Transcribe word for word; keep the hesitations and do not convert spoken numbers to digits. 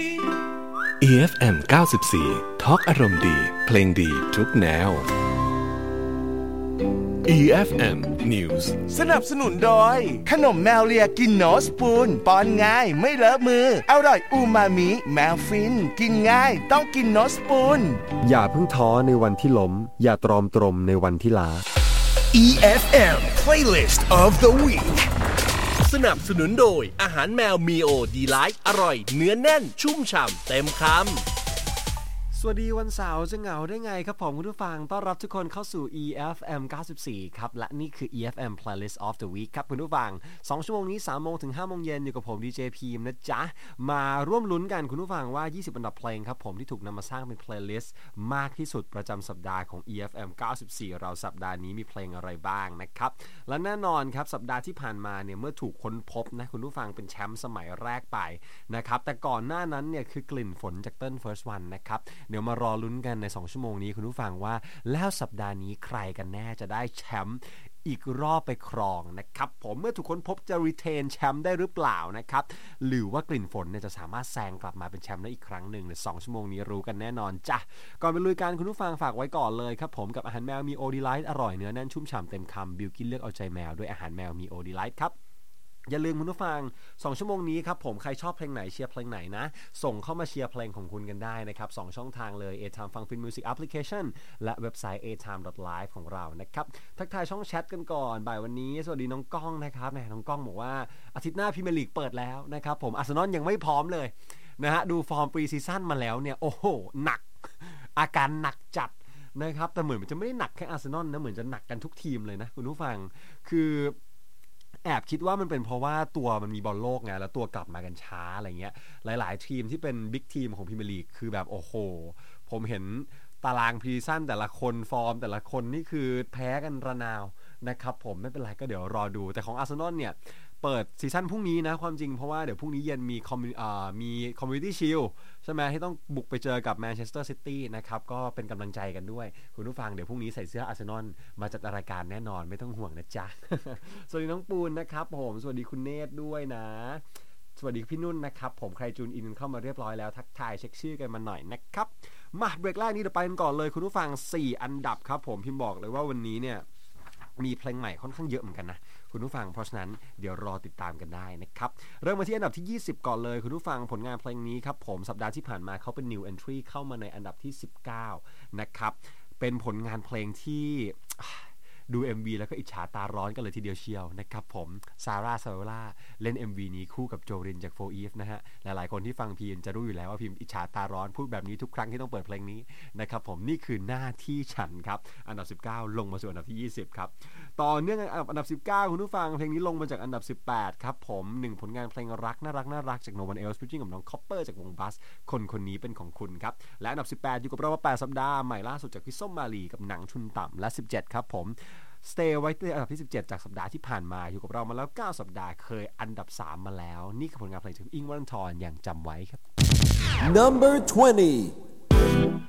อี เอฟ เอ็ม เก้าสิบสี่ Talk อารมณ์ดีเพลงดีทุกแนว อี เอฟ เอ็ม News สนับสนุนโดยขนมแมวเลียกินโนสปูนป้อนง่ายไม่เลอะมืออร่อยอูมามิแมวฟินกินง่ายต้องกินโนสปูนอย่าเพิ่งท้อในวันที่ล้มอย่าตรอมตรมในวันที่ล้าอี เอฟ เอ็ม Playlist of the Week สนับสนุนโดยอาหารแมวมีโอดีไลท์อร่อยเนื้อแน่นชุ่มฉ่ำเต็มคำสวัสดีวันเสาร์จะเหงาได้ไงครับผมคุณผู้ฟังต้อนรับทุกคนเข้าสู่ อี เอฟ เอ็ม เก้าสิบสี่ครับและนี่คือ อี เอฟ เอ็ม Playlist of the Week ครับคุณผู้ฟังสองชั่วโมงนี้ สามโมงถึงห้าโมงเย็นอยู่กับผมดีเจพีมนะจ๊ะมาร่วมลุ้นกันคุณผู้ฟังว่ายี่สิบอันดับเพลงครับผมที่ถูกนำมาสร้างเป็น Playlist มากที่สุดประจำสัปดาห์ของ อี เอฟ เอ็ม เก้าสิบสี่เราสัปดาห์นี้มีเพลงอะไรบ้างนะครับและแน่นอนครับสัปดาห์ที่ผ่านมาเนี่ยเมื่อถูกค้นพบนะคุณผู้ฟังเป็นแชมป์สมัยแรกไปนะครับแต่ก่อนหน้านั้นเนี่ยคือกลิ่นฝนจากเติ้ล First One นะครับเดี๋ยวมารอลุ้นกันในสองชั่วโมงนี้คุณผู้ฟังว่าแล้วสัปดาห์นี้ใครกันแน่จะได้แชมป์อีกรอบไปครองนะครับผมเมื่อถูกค้นพบจะรีเทนแชมป์ได้หรือเปล่านะครับหรือว่ากลิ่นฝนเนี่ยจะสามารถแซงกลับมาเป็นแชมป์ได้อีกครั้งหนึ่งในสองชั่วโมงนี้รู้กันแน่นอนจ้ะก่อนไปลุยกันคุณผู้ฟังฝากไว้ก่อนเลยครับผมกับอาหารแมวมีโอดีไลท์อร่อยเนื้อแน่นชุ่มฉ่ำเต็มคำบิลกินเลือกเอาใจแมวด้วยอาหารแมวมีโอดีไลท์ครับอย่าลืมคุณผู้ฟังสองชั่วโมงนี้ครับผมใครชอบเพลงไหนเชียร์เพลงไหนนะส่งเข้ามาเชียร์เพลงของคุณกันได้นะครับสองช่องทางเลย A-Time ฟังฟินมิวสิกแอปพลิเคชันและเว็บไซต์ เอ ไทม์ ดอท ไลฟ์ ของเรานะครับทักทายช่องแชทกันก่อนบ่ายวันนี้สวัสดีน้องก้องนะครับแหมน้องก้องบอกว่าอาทิตย์หน้าพรีเมียร์ลีกเปิดแล้วนะครับผมอาร์เซนอลยังไม่พร้อมเลยนะฮะดูฟอร์มปรีซีซั่นมาแล้วเนี่ยโอ้โหหนักอาการหนักจัดนะครับแต่เหมือนมันจะไม่ได้หนักแค่อาร์เซนอลนะเหมือนจะหนักกันทุกทีมเลยนะคุณผู้ฟังคือแอบคิดว่ามันเป็นเพราะว่าตัวมันมีบอลโลกไงแล้วตัวกลับมากันช้าอะไรเงี้ยหลายๆทีมที่เป็นบิ๊กทีมของพรีเมียร์ลีกคือแบบโอ้โหผมเห็นตารางพรีซีซั่นแต่ละคนฟอร์มแต่ละคนนี่คือแพ้กันระนาวนะครับผมไม่เป็นไรก็เดี๋ยวรอดูแต่ของอาร์เซนอลเนี่ยเปิดซีซั่นพรุ่งนี้นะความจริงเพราะว่าเดี๋ยวพรุ่งนี้เย็นมีคอมอ่ามีคอมมูนิตี้ชิลใช่ไหมที่ต้องบุกไปเจอกับแมนเชสเตอร์ซิตี้นะครับก็เป็นกำลังใจกันด้วยคุณผู้ฟังเดี๋ยวพรุ่งนี้ใส่เสื้ออาร์เซนอลมาจัดรายการแน่นอนไม่ต้องห่วงนะจ๊ะ สวัสดีน้องปูนนะครับผมสวัสดีคุณเนตรด้วยนะสวัสดีพี่นุ่นนะครับผมใครจูนอินเข้ามาเรียบร้อยแล้วทักทายเช็คชื่อกันมาหน่อยนะครับมาเบรกแรกนี้เดี๋ยวไปกันก่อนเลยคุณผู้ฟังสี่อันดับครับผมพิมพ์บอกเลยว่าวันนี้เนี่ยมีเพลงใหม่ค่อนข้างเยอะเหมือนกันนะคุณผู้ฟังเพราะฉะนั้นเดี๋ยวรอติดตามกันได้นะครับเริ่มมาที่อันดับที่ยี่สิบก่อนเลยคุณผู้ฟังผลงานเพลงนี้ครับผมสัปดาห์ที่ผ่านมาเขาเป็น New Entry เข้ามาในอันดับที่สิบเก้านะครับเป็นผลงานเพลงที่ดู เอ็ม วี แล้วก็อิจฉาตาร้อนกันเลยทีเดียวเชียวนะครับผมซาร่า ซาโรล่าเล่น เอ็ม วี นี้คู่กับโจรินจากโฟร์ อีฟนะฮะหลายๆคนที่ฟังพีมจะรู้อยู่แล้วว่าพิมอิจฉาตาร้อนพูดแบบนี้ทุกครั้งที่ต้องเปิดเพลงนี้นะครับผมนี่คือหน้าที่ฉันครับอันดับสิบเก้าลงมาสู่อันดับที่ยี่สิบครับต่อเนื่องอันดับสิบเก้าคุณผู้ฟังเพลงนี้ลงมาจากอันดับสิบแปดครับผมหนึ่งผลงานเพลงรักน่ารักน่ารักจาก No One Else featuring กับน้องคอปเปอร์จากวงบัสคนคนนี้เป็นของคุณครับและอันดับสิบแปดอยู่กับเรามาแปดสัปดาห์ใหม่ล่าสุดจากพี่ส้มมาลีกับหนังชุนต่ำและสิบเจ็ดครับผมStay ไว้ที่อันดับที่สิบเจ็ดจากสัปดาห์ที่ผ่านมาอยู่กับเรามาแล้วเก้าสัปดาห์เคยอันดับสามมาแล้วนี่คือผลงานเพลงจากอิงค์ วรันธรอย่างจำไว้ครับ Number twenty